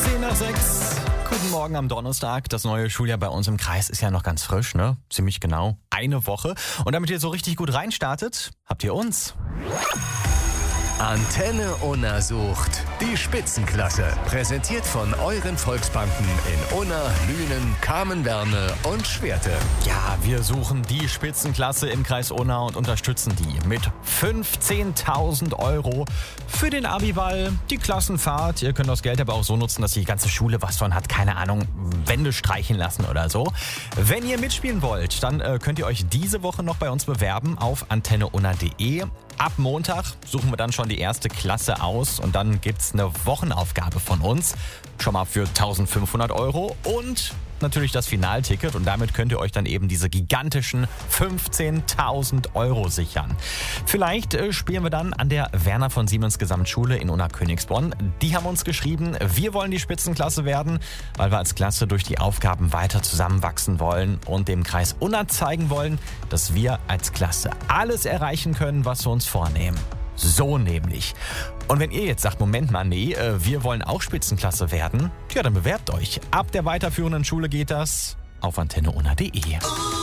10:06. Guten Morgen am Donnerstag. Das neue Schuljahr bei uns im Kreis ist ja noch ganz frisch, ne? Ziemlich genau eine Woche. Und damit ihr so richtig gut reinstartet, habt ihr uns. Antenne Unna sucht die Spitzenklasse. Präsentiert von euren Volksbanken in Unna, Lünen, Kamenwerne und Schwerte. Ja, wir suchen die Spitzenklasse im Kreis Unna und unterstützen die mit 15.000 Euro für den Abiball, die Klassenfahrt. Ihr könnt das Geld aber auch so nutzen, dass die ganze Schule was von hat. Keine Ahnung, Wände streichen lassen oder so. Wenn ihr mitspielen wollt, dann könnt ihr euch diese Woche noch bei uns bewerben auf antenneunna.de. Ab Montag suchen wir dann schon die erste Klasse aus und dann gibt's eine Wochenaufgabe von uns. Schon mal für 1.500 Euro und natürlich das Finalticket und damit könnt ihr euch dann eben diese gigantischen 15.000 Euro sichern. Vielleicht spielen wir dann an der Werner von Siemens Gesamtschule in Unna-Königsbronn. Die haben uns geschrieben, wir wollen die Spitzenklasse werden, weil wir als Klasse durch die Aufgaben weiter zusammenwachsen wollen und dem Kreis Unna zeigen wollen, dass wir als Klasse alles erreichen können, was wir uns vornehmen. So nämlich. Und wenn ihr jetzt sagt, Moment mal, nee, wir wollen auch Spitzenklasse werden, ja, dann bewerbt euch. Ab der weiterführenden Schule geht das auf antenneunna.de.